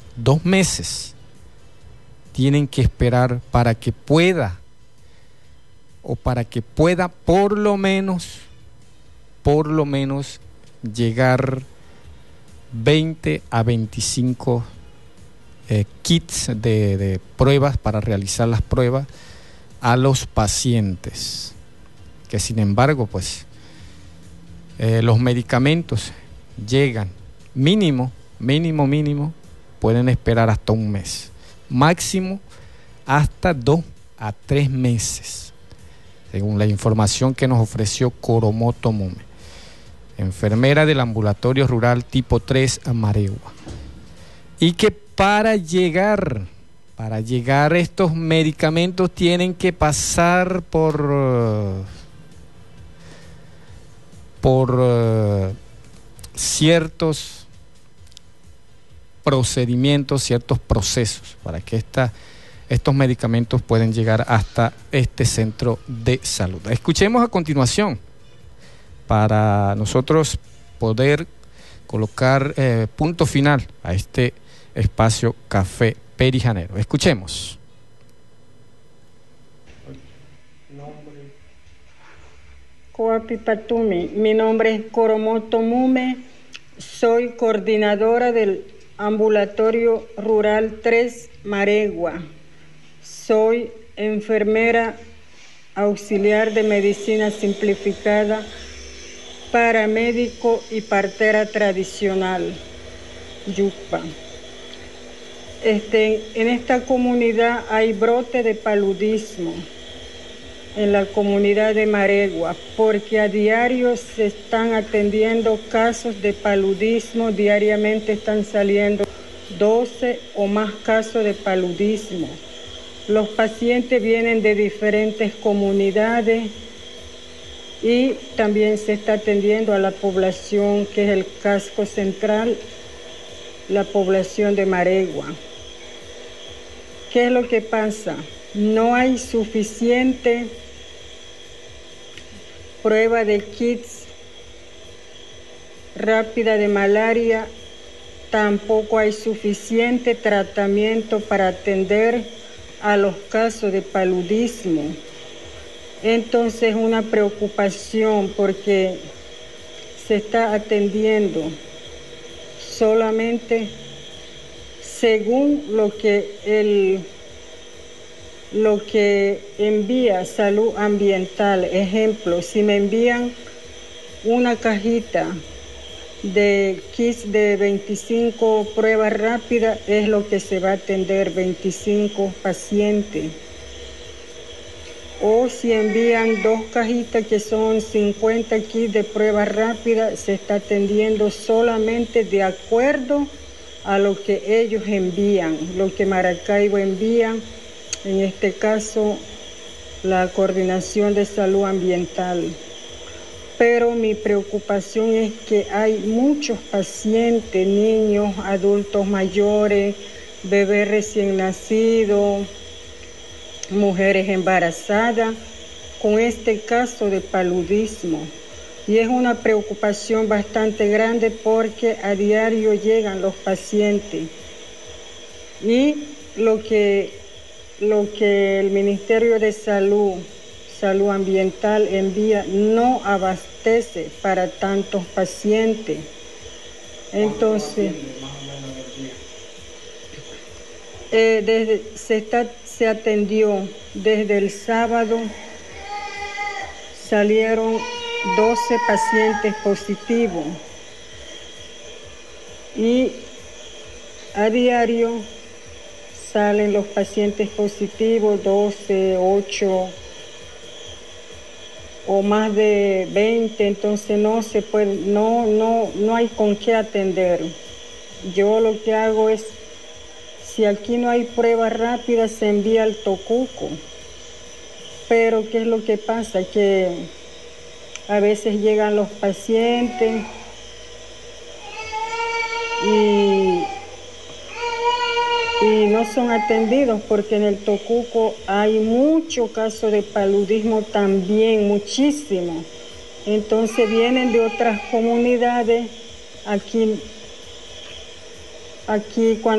2 meses tienen que esperar para que pueda por lo menos llegar 20 a 25 kits de pruebas para realizar las pruebas a los pacientes, que sin embargo pues los medicamentos llegan mínimo, pueden esperar hasta 1 mes, máximo hasta 2 a 3 meses, según la información que nos ofreció Coromoto Mume, enfermera del ambulatorio rural tipo 3 a Maregua, y que para llegar estos medicamentos tienen que pasar por ciertos procedimientos, ciertos procesos para que estos medicamentos puedan llegar hasta este centro de salud. Escuchemos a continuación para nosotros poder colocar punto final a este espacio Café Perijanero. Escuchemos. Coapi Patumi, mi nombre es Coromoto Mume, soy coordinadora del ambulatorio rural 3 Maregua, soy enfermera auxiliar de medicina simplificada, paramédico y partera tradicional, Yucpa. En esta comunidad hay brote de paludismo en la comunidad de Maregua, porque a diario se están atendiendo casos de paludismo, diariamente están saliendo 12 o más casos de paludismo. Los pacientes vienen de diferentes comunidades y también se está atendiendo a la población que es el casco central, la población de Maregua. ¿Qué es lo que pasa? No hay suficiente prueba de kits rápida de malaria, tampoco hay suficiente tratamiento para atender a los casos de paludismo. Entonces una preocupación porque se está atendiendo solamente según lo que envía Salud Ambiental. Ejemplo, si me envían una cajita de kits de 25 pruebas rápidas, es lo que se va a atender 25 pacientes. O si envían 2 cajitas que son 50 kits de pruebas rápidas, se está atendiendo solamente de acuerdo a lo que ellos envían, lo que Maracaibo envía, en este caso la Coordinación de Salud Ambiental. Pero mi preocupación es que hay muchos pacientes, niños, adultos mayores, bebés recién nacidos, mujeres embarazadas, con este caso de paludismo. Y es una preocupación bastante grande porque a diario llegan los pacientes. Y lo que el Ministerio de Salud Ambiental envía no abastece para tantos pacientes. Entonces, se atendió desde el sábado, salieron 12 pacientes positivos y a diario salen los pacientes positivos, 12, 8 o más de 20, entonces no se puede, no hay con qué atender. Yo lo que hago es, si aquí no hay prueba rápida, se envía al Tocuco. Pero ¿qué es lo que pasa? Que a veces llegan los pacientes y no son atendidos porque en el Tocuco hay mucho caso de paludismo también, muchísimo. Entonces vienen de otras comunidades aquí cuando